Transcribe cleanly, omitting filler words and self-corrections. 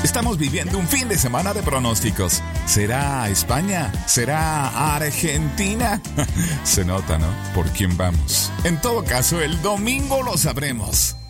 Estamos viviendo un fin de semana de pronósticos. ¿Será España? ¿Será Argentina? Se nota, ¿no? ¿Por quién vamos? En todo caso, el domingo lo sabremos.